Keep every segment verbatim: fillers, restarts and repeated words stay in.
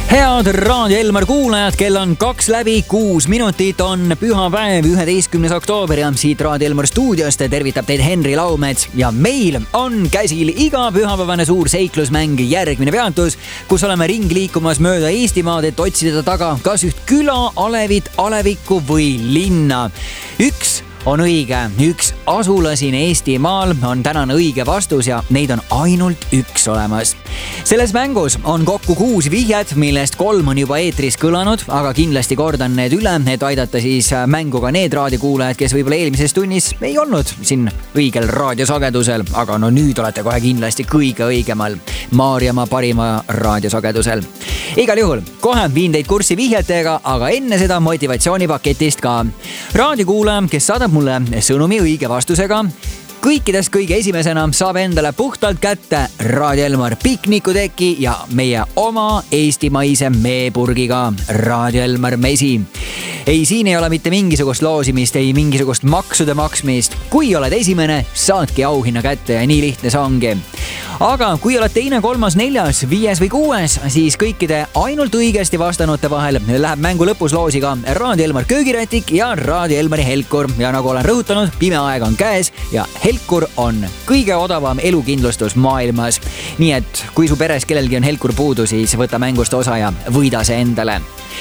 Head Raadio Elmar kuulajad, kell on kaks läbi kuus minutit, on pühapäev, üheteistkümnes oktoober ja siit Raadio Elmar stuudiost tervitab teid Henri Laumets ja meil on käsil iga pühapäevane suur seiklusmäng Järgmine peatus, kus oleme ring liikumas mööda Eestimaad, et otsida taga kas üht küla, alevit, alevikku või linna. Üks on õige, üks asula siin Eestimaal on tänane õige vastus ja neid on ainult üks olemas. Selles mängus on kokku kuus vihjet, millest kolm on juba eetris kõlanud, aga kindlasti kordan need üle, et aidata siis mänguga need raadiokuulajad, kes võib-olla eelmises tunnis ei olnud siin õigel raadiosagedusel, aga no nüüd olete kohe kindlasti kõige õigemal Maarjamaa parima raadiosagedusel. Igal juhul, kohe viin teid kurssi vihjetega, aga enne seda motivatsioonipaketist ka. Raadiokuulaja, kes saadab mulle sõnumi õige vastusega, kõikidest kõige esimesena saab endale puhtalt kätte Raadio Elmar piknikuteki ja meie oma eestimaise meepurgiga Raadio Elmar mesi. Ei, siin ei ole mitte mingisugust loosimist, ei mingisugust maksude maksmist. Kui oled esimene, saadki auhinna kätte ja nii lihtne see ongi. Aga kui oled teine, kolmas, neljas, viies või kuues, siis kõikide ainult õigesti vastanute vahel läheb mängu lõpus loosiga Raadio Elmar köögirätik ja Raadio Elmari helkur. Ja nagu olen rõhutanud, pime aeg on käes ja helkur on kõige odavam elukindlustus maailmas. Nii et kui su peres kellelgi on helkur puudu, siis võta mängust osa ja võida see endale.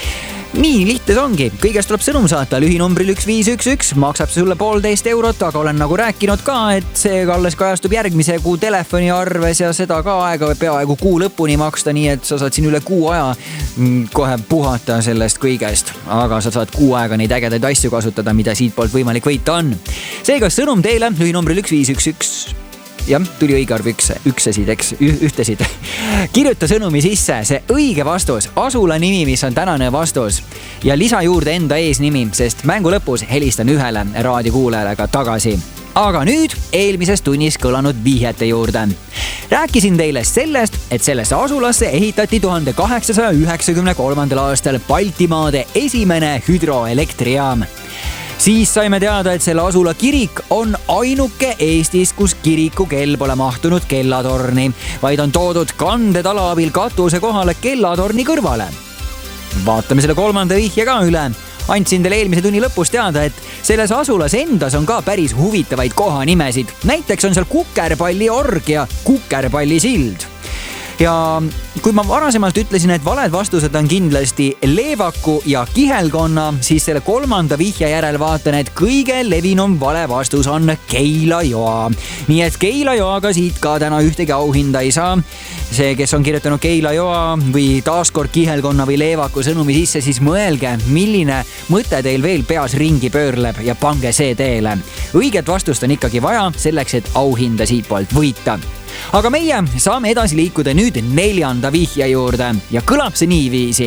Nii lihtne see ongi. Kõigest tuleb sõnum saata lühinumbril üks viis üks üks, maksab see sulle poolteist eurot, aga olen nagu rääkinud ka, et see alles kajastub järgmise kuu telefoniarves ja seda ka aega peaaegu kuu lõpuni maksta, nii et sa saad siin üle kuu aja kohe puhata sellest kõigest, aga sa saad kuu aega neid ägedaid asju kasutada, mida siit poolt võimalik võita on. Seega sõnum teile lühinumbril üks viis üks üks. Jah, tuli õige arv üks, üksesid, eks, ühtesid. Kirjuta sõnumi sisse see õige vastus, asula nimi, mis on tänane vastus ja lisa juurde enda eesnimi, sest mängu lõpus helistan ühele raadiokuulajale ka tagasi. Aga nüüd eelmises tunnis kõlanud vihjete juurde. Rääkisin teile sellest, et sellesse asulasse ehitati tuhande kaheksasaja üheksakümne kolmandal aastal Baltimaade esimene hüdroelektrijaam. Siis saime teada, et selle asula kirik on ainuke Eestis, kus kiriku kell pole mahtunud kellatorni, vaid on toodud kandetala abil katuse kohale kellatorni kõrvale. Vaatame selle kolmanda vihje ka üle. Andsin teile eelmise tunni lõpus teada, et selles asulas endas on ka päris huvitavaid kohanimesid. Näiteks on seal Kukerpalli org ja Kukerpalli sild. Ja kui ma varasemalt ütlesin, et valed vastused on kindlasti Leevaku ja Kihelkonna, siis selle kolmanda vihje järel vaatan, et kõige levinum vale vastus on Keila-joa. Nii et Keila-joaga siit ka täna ühtegi auhinda ei saa. See, kes on kirjutanud Keila-joa või taaskord Kihelkonna või Leevaku sõnumi sisse, siis mõelge, milline mõte teil veel peas ringi pöörleb ja pange see teele. Õiget vastust on ikkagi vaja selleks, et auhinda siit poolt võita. Aga meie saame edasi liikuda nüüd neljanda vihje juurde ja kõlab see niiviisi.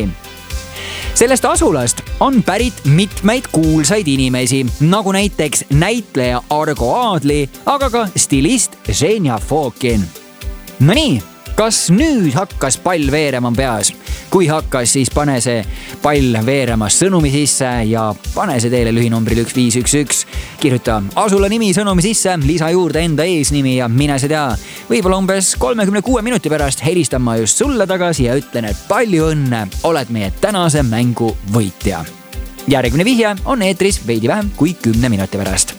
Sellest asulast on pärit mitmeid kuulsaid inimesi, nagu näiteks näitleja Argo Aadli, aga ka stilist Ženja Fokin. No nii, kas nüüd hakkas pall veerema peas? Kui hakkas, siis pane see pall veerema sõnumi sisse ja pane see teele lühinumbril üks viis üks üks. Kirjuta asula nimi sõnumi sisse, lisa juurde enda eesnimi ja mine see tea. Võib-olla umbes kolmekümne kuue minuti pärast helistan ma just sulle tagasi ja ütlen, et palju õnne, oled meie tänase mängu võitja. Järgmine vihje on eetris veidi vähem kui kümne minuti pärast.